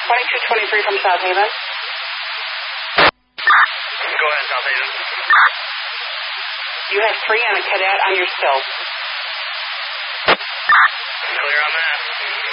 2223 from South Haven. Go ahead, South Haven. You have 3 on a cadet on your still. Clear on that.